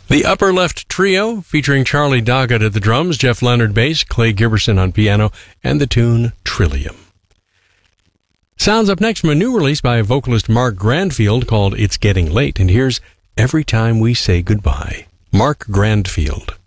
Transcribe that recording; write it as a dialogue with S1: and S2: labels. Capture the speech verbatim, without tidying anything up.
S1: The Upper Left Trio, featuring Charlie Doggett at the drums, Jeff Leonard bass, Clay Giberson on piano, and the tune Trillium. Sounds up next from a new release by vocalist Mark Grandfield called It's Getting Late, and here's Every Time We Say Goodbye. Mark Grandfield.